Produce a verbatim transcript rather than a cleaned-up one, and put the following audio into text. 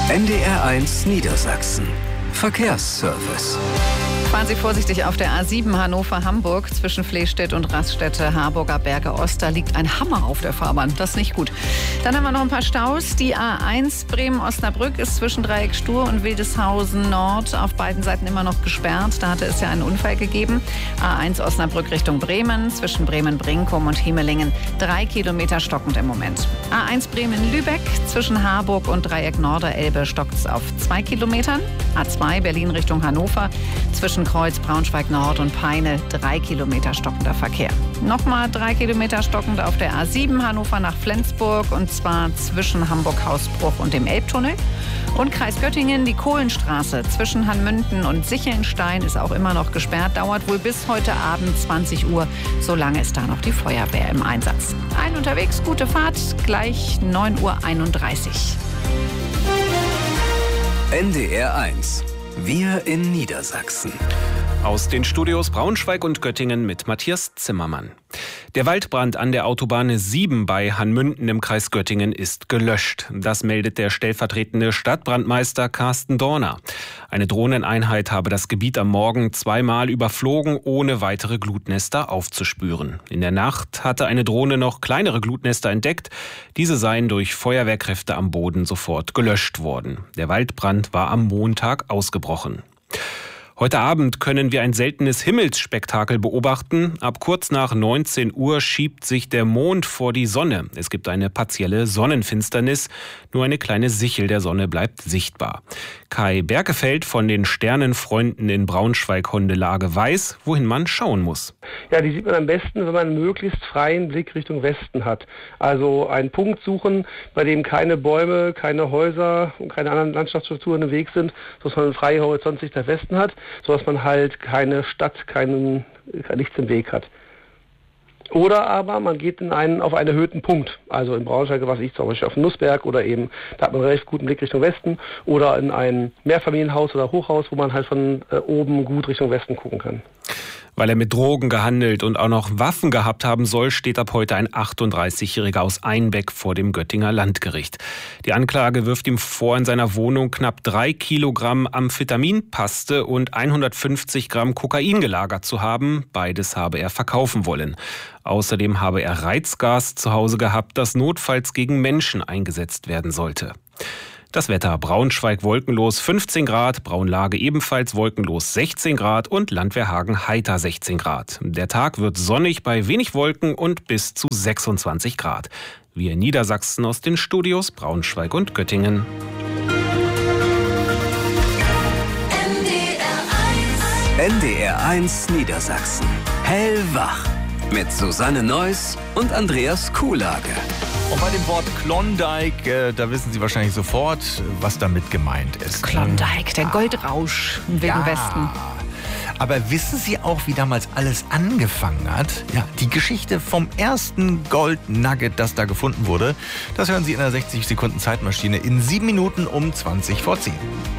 N D R eins Niedersachsen. Verkehrsservice. Fahren Sie vorsichtig auf der A sieben Hannover-Hamburg zwischen Flehstedt und Raststätte Harburger Berge Ost. Da liegt ein Hammer auf der Fahrbahn. Das ist nicht gut. Dann haben wir noch ein paar Staus. Die A eins Bremen-Osnabrück ist zwischen Dreieck Stur und Wildeshausen Nord auf beiden Seiten immer noch gesperrt. Da hatte es ja einen Unfall gegeben. A eins Osnabrück Richtung Bremen zwischen Bremen-Brinkum und Hiemelingen. Drei Kilometer stockend im Moment. A eins Bremen-Lübeck zwischen Harburg und Dreieck Norderelbe stockt es auf zwei Kilometern. A zwei Berlin Richtung Hannover zwischen Kreuz, Braunschweig Nord und Peine drei Kilometer stockender Verkehr. Nochmal drei Kilometer stockend auf der A sieben Hannover nach Flensburg und zwar zwischen Hamburg-Hausbruch und dem Elbtunnel. Und Kreis Göttingen, die Kohlenstraße zwischen Hanmünden und Sichelnstein ist auch immer noch gesperrt. Dauert wohl bis heute Abend zwanzig Uhr. Solange ist da noch die Feuerwehr im Einsatz. Ein unterwegs, gute Fahrt, gleich neun Uhr einunddreißig. N D R eins. Wir in Niedersachsen. Aus den Studios Braunschweig und Göttingen mit Matthias Zimmermann. Der Waldbrand an der Autobahn sieben bei Hanmünden im Kreis Göttingen ist gelöscht. Das meldet der stellvertretende Stadtbrandmeister Carsten Dorner. Eine Drohneneinheit habe das Gebiet am Morgen zweimal überflogen, ohne weitere Glutnester aufzuspüren. In der Nacht hatte eine Drohne noch kleinere Glutnester entdeckt. Diese seien durch Feuerwehrkräfte am Boden sofort gelöscht worden. Der Waldbrand war am Montag ausgebrochen. Heute Abend können wir ein seltenes Himmelsspektakel beobachten. Ab kurz nach neunzehn Uhr schiebt sich der Mond vor die Sonne. Es gibt eine partielle Sonnenfinsternis. Nur eine kleine Sichel der Sonne bleibt sichtbar. Kai Berkefeld von den Sternenfreunden in Braunschweig-Hondelage weiß, wohin man schauen muss. Ja, die sieht man am besten, wenn man einen möglichst freien Blick Richtung Westen hat. Also einen Punkt suchen, bei dem keine Bäume, keine Häuser und keine anderen Landschaftsstrukturen im Weg sind, sodass man eine freie Horizontsicht nach Westen hat, sodass man halt keine Stadt, keinen, kein nichts im Weg hat. Oder aber man geht in einen, auf einen erhöhten Punkt, also in Braunschweig, was ich zum Beispiel auf den Nussberg oder eben, da hat man einen recht guten Blick Richtung Westen, oder in ein Mehrfamilienhaus oder Hochhaus, wo man halt von äh, oben gut Richtung Westen gucken kann. Weil er mit Drogen gehandelt und auch noch Waffen gehabt haben soll, steht ab heute ein achtunddreißigjähriger aus Einbeck vor dem Göttinger Landgericht. Die Anklage wirft ihm vor, in seiner Wohnung knapp drei Kilogramm Amphetaminpaste und hundertfünfzig Gramm Kokain gelagert zu haben. Beides habe er verkaufen wollen. Außerdem habe er Reizgas zu Hause gehabt, das notfalls gegen Menschen eingesetzt werden sollte. Das Wetter: Braunschweig wolkenlos fünfzehn Grad, Braunlage ebenfalls wolkenlos sechzehn Grad und Landwehrhagen heiter sechzehn Grad. Der Tag wird sonnig bei wenig Wolken und bis zu sechsundzwanzig Grad. Wir in Niedersachsen aus den Studios Braunschweig und Göttingen. N D R eins Niedersachsen. Hellwach. Mit Susanne Neuss und Andreas Kuhlage. Und bei dem Wort Klondike, äh, da wissen Sie wahrscheinlich sofort, was damit gemeint ist. Klondike, der Goldrausch im Wilden ja. Westen. Aber wissen Sie auch, wie damals alles angefangen hat? Ja, die Geschichte vom ersten Gold-Nugget, das da gefunden wurde, das hören Sie in der sechzig Sekunden Zeitmaschine in sieben Minuten um zwanzig vor zehn.